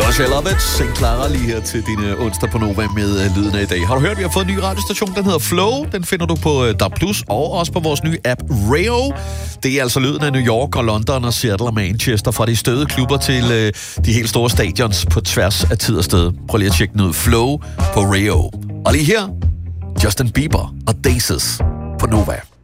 Josh, I love it. St. Clara lige her til din onsdag på Nova med lyden af i dag. Har du hørt, vi har fået en ny radiostation, den hedder Flow. Den finder du på DAB+, og også på vores nye app Rayo. Det er altså lyden af New York og London og Seattle og Manchester, fra de støde klubber til de helt store stadions på tværs af tid og sted. Prøv lige at tjekke den ud. Flow på Rayo. Og lige her, Justin Bieber og Daces på Nova.